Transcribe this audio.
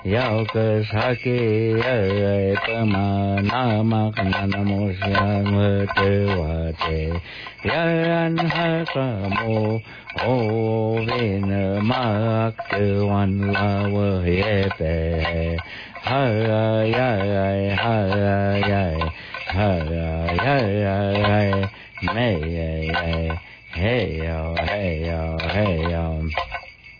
Yauka Saki Pama Namakanamushamutewate Yaran Hakamo Ovin Makwan Lawa Yepe Hayay Hayay Hayay May Hey yo, hey yo, hey yo.